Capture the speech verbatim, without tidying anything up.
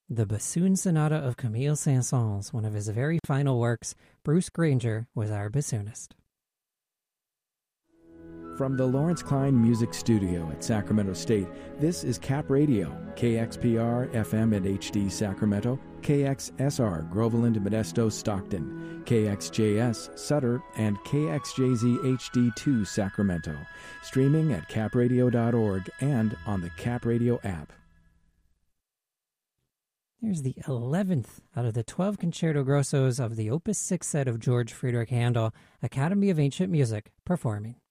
The Bassoon Sonata of Camille Saint-Saëns, one of his very final works. Bruce Granger was our bassoonist. From the Lawrence Klein Music Studio at Sacramento State, this is Cap Radio, K X P R F M and H D Sacramento, K X S R Groveland, Modesto, Stockton, K X J S Sutter, and K X J Z H D two Sacramento. Streaming at cap radio dot org and on the Cap Radio app. Here's the eleventh out of the twelve concerto grossos of the Opus six set of George Friedrich Handel, Academy of Ancient Music, performing.